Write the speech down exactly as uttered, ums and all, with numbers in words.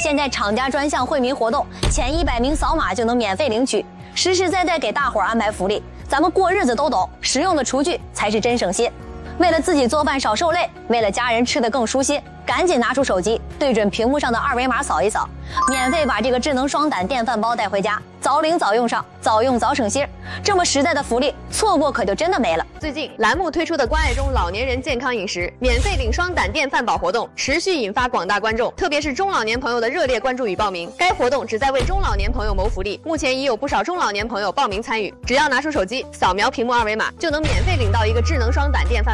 现在厂家专项惠民活动，前一百名扫码就能免费领取，实实在在给大伙儿安排福利。咱们过日子都懂，实用的厨具才是真省心。为了自己做饭少受累，为了家人吃得更舒心，赶紧拿出手机，对准屏幕上的二维码扫一扫，免费把这个智能双胆电饭煲带回家，早领早用上，早用早省心。这么实在的福利，错过可就真的没了。 最近栏目推出的关爱中老年人健康饮食免费领双胆电饭煲活动，持续引发广大观众，特别是中老年朋友的热烈关注与报名。该活动旨在为中老年朋友谋福利，目前已有不少中老年朋友报名参与。只要拿出手机，扫描屏幕二维码，就能免费领到一个智能双胆电饭煲。